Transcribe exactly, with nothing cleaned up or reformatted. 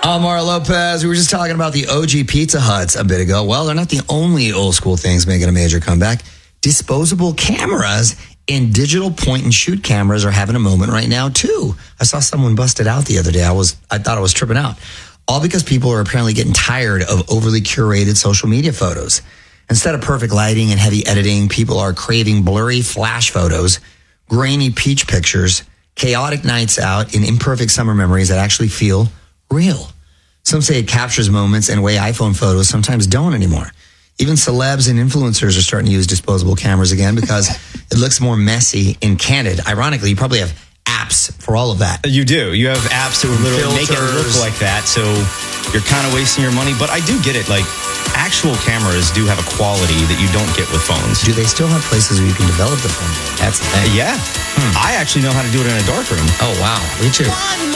Omar Lopez, we were just talking about the O G Pizza Huts a bit ago. Well, they're not the only old school things making a major comeback. Disposable cameras and digital point and shoot cameras are having a moment right now too. I saw someone busted out the other day. I was, I thought I was tripping out. All because people are apparently getting tired of overly curated social media photos. Instead of perfect lighting and heavy editing, people are craving blurry flash photos, grainy peach pictures, chaotic nights out, and imperfect summer memories that actually feel real. Some say it captures moments in a way iPhone photos sometimes don't anymore. Even celebs and influencers are starting to use disposable cameras again because it looks more messy and candid. Ironically, you probably have apps for all of that. You do. You have apps that would literally Filters. make it look like that, so you're kind of wasting your money. But I do get it. Like, actual cameras do have a quality that you don't get with phones. Do they still have places where you can develop the phone? That's the thing. Yeah. Hmm. I actually know how to do it in a dark room. Oh, wow. Me too.